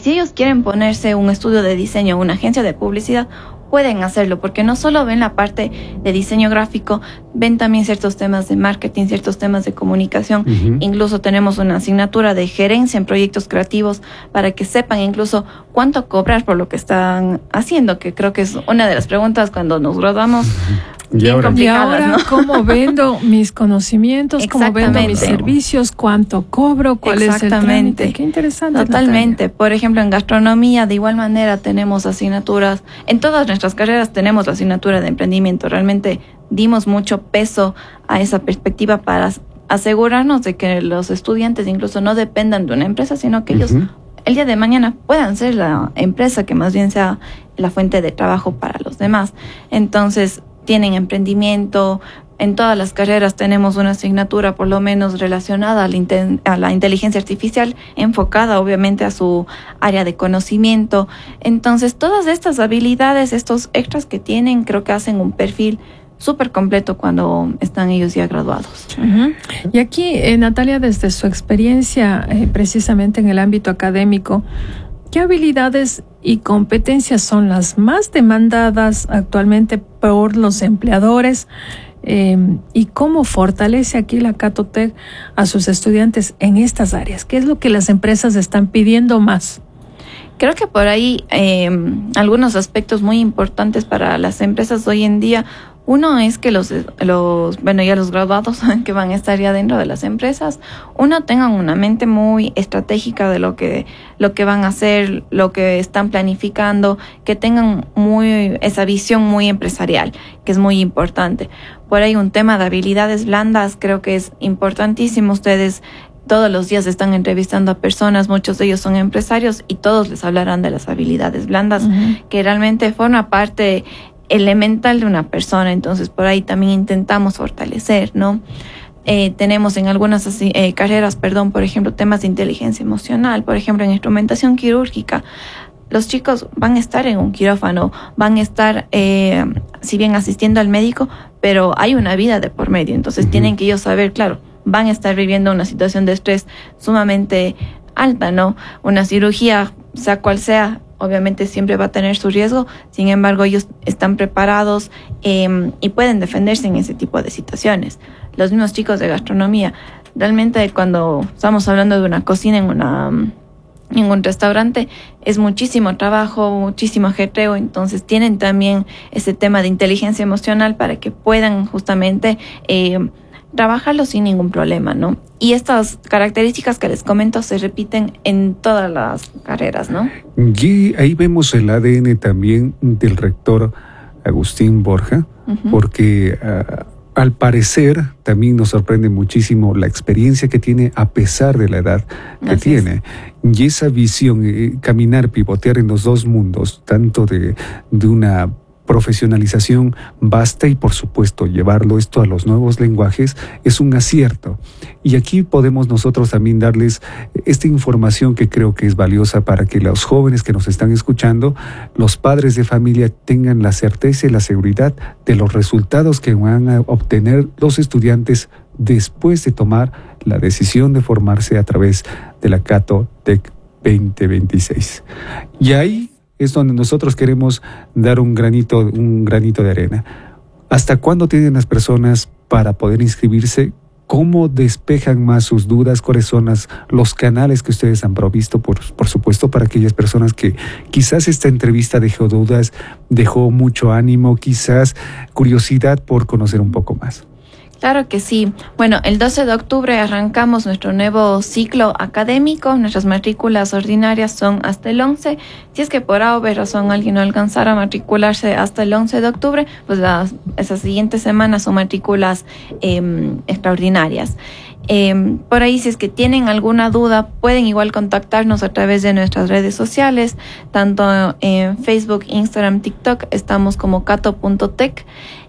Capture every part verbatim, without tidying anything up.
si ellos quieren ponerse un estudio de diseño o una agencia de publicidad, pueden hacerlo, porque no solo ven la parte de diseño gráfico, ven también ciertos temas de marketing, ciertos temas de comunicación. Uh-huh. Incluso tenemos una asignatura de gerencia en proyectos creativos para que sepan incluso cuánto cobrar por lo que están haciendo, que creo que es una de las preguntas cuando nos graduamos. Y bien ahora, complicadas, y ahora ¿no? ¿Cómo vendo mis conocimientos? ¿Cómo vendo mis servicios? ¿Cuánto cobro? ¿Cuál es el trámite? Qué interesante. Totalmente. Natalia. Por ejemplo, en gastronomía, de igual manera, tenemos asignaturas. En todas nuestras carreras tenemos la asignatura de emprendimiento. Realmente dimos mucho peso a esa perspectiva para asegurarnos de que los estudiantes incluso no dependan de una empresa, sino que uh-huh. ellos el día de mañana puedan ser la empresa que más bien sea la fuente de trabajo para los demás. Entonces, tienen emprendimiento. En todas las carreras tenemos una asignatura por lo menos relacionada a la, inte- a la inteligencia artificial, enfocada obviamente a su área de conocimiento. Entonces, todas estas habilidades, estos extras que tienen, creo que hacen un perfil súper completo cuando están ellos ya graduados. Uh-huh. Y aquí, eh, Natalia, desde su experiencia eh, precisamente en el ámbito académico, ¿qué habilidades y competencias son las más demandadas actualmente por los empleadores? Eh, ¿Y cómo fortalece aquí la Catotec a sus estudiantes en estas áreas? ¿Qué es lo que las empresas están pidiendo más? Creo que por ahí eh, algunos aspectos muy importantes para las empresas hoy en día. Uno es que los, los, bueno, ya los graduados que van a estar ya dentro de las empresas, uno tengan una mente muy estratégica de lo que, lo que van a hacer, lo que están planificando, que tengan muy, esa visión muy empresarial, que es muy importante. Por ahí un tema de habilidades blandas, creo que es importantísimo. Ustedes todos los días están entrevistando a personas, muchos de ellos son empresarios y todos les hablarán de las habilidades blandas, uh-huh. que realmente forma parte elemental de una persona. Entonces por ahí también intentamos fortalecer, ¿no? Eh, tenemos en algunas eh, carreras, perdón, por ejemplo, temas de inteligencia emocional, por ejemplo, en instrumentación quirúrgica. Los chicos van a estar en un quirófano, van a estar, eh, si bien asistiendo al médico, pero hay una vida de por medio. Entonces uh-huh. tienen que ellos saber, claro, van a estar viviendo una situación de estrés sumamente alta, ¿no? Una cirugía, sea cual sea, obviamente siempre va a tener su riesgo. Sin embargo, ellos están preparados eh, y pueden defenderse en ese tipo de situaciones. Los mismos chicos de gastronomía, realmente cuando estamos hablando de una cocina en una en un restaurante, es muchísimo trabajo, muchísimo ajetreo. Entonces tienen también ese tema de inteligencia emocional para que puedan justamente eh, trabajarlo sin ningún problema, ¿no? Y estas características que les comento se repiten en todas las carreras, ¿no? Y ahí vemos el A D N también del rector Agustín Borja, uh-huh. porque uh, al parecer también nos sorprende muchísimo la experiencia que tiene a pesar de la edad que Así tiene. Es. Y esa visión, eh, caminar, pivotear en los dos mundos, tanto de, de una profesionalización vasta y por supuesto llevarlo esto a los nuevos lenguajes es un acierto. Y aquí podemos nosotros también darles esta información que creo que es valiosa para que los jóvenes que nos están escuchando, los padres de familia tengan la certeza y la seguridad de los resultados que van a obtener los estudiantes después de tomar la decisión de formarse a través de la Catotec veinte veintiséis. Y ahí es donde nosotros queremos dar un granito, un granito de arena. ¿Hasta cuándo tienen las personas para poder inscribirse? ¿Cómo despejan más sus dudas? ¿Cuáles son las, los canales que ustedes han provisto, por, por supuesto, para aquellas personas que quizás esta entrevista dejó dudas, dejó mucho ánimo, quizás curiosidad por conocer un poco más? Claro que sí. Bueno, el doce de octubre arrancamos nuestro nuevo ciclo académico. Nuestras matrículas ordinarias son hasta el once. Si es que por A o B razón alguien no alcanzara a matricularse hasta el once de octubre, pues las, esas siguientes semanas son matrículas eh, extraordinarias. Eh, por ahí, si es que tienen alguna duda, pueden igual contactarnos a través de nuestras redes sociales, tanto en Facebook, Instagram, TikTok, estamos como cato punto tec.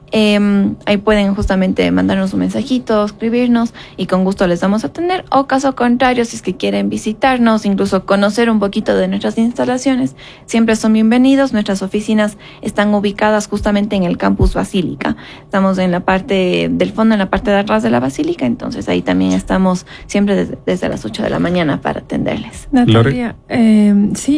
Eh, ahí pueden justamente mandarnos un mensajito, escribirnos y con gusto les vamos a atender. O caso contrario, si es que quieren visitarnos, incluso conocer un poquito de nuestras instalaciones, siempre son bienvenidos. Nuestras oficinas están ubicadas justamente en el campus Basílica. Estamos en la parte del fondo, en la parte de atrás de la Basílica, entonces ahí también estamos siempre desde, desde las ocho de la mañana para atenderles. Natalia, eh, sí.